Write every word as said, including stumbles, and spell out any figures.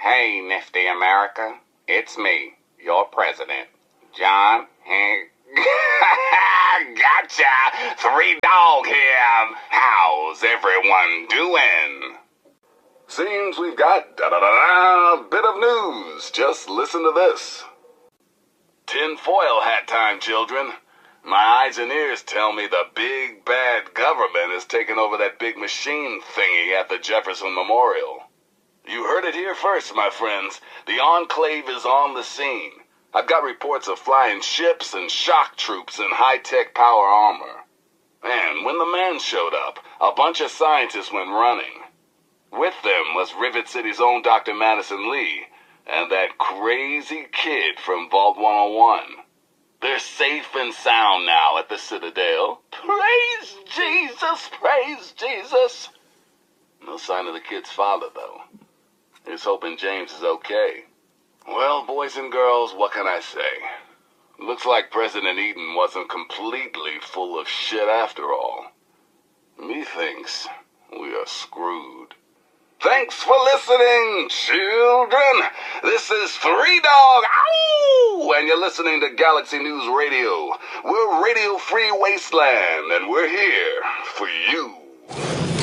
Hey, Nifty America, it's me, your president, John Hank. Gotcha! Three Dog here. How's everyone doing? Seems we've got da-da-da-da bit of news. Just listen to this. Tinfoil hat time, children. My eyes and ears tell me the big bad government is taking over that big machine thingy at the Jefferson Memorial. You heard it here first, my friends. The Enclave is on the scene. I've got reports of flying ships and shock troops and high-tech power armor. And when the man showed up, a bunch of scientists went running. With them was Rivet City's own Doctor Madison Lee and that crazy kid from Vault one oh one. They're safe and sound now at the Citadel. Praise Jesus! Praise Jesus! No sign of the kid's father, though. Here's hoping James is okay. Well, boys and girls, what can I say? Looks like President Eden wasn't completely full of shit after all. Methinks we are screwed. Thanks for listening, children. This is Three Dog, ow! And you're listening to Galaxy News Radio. We're Radio Free Wasteland, and we're here for you.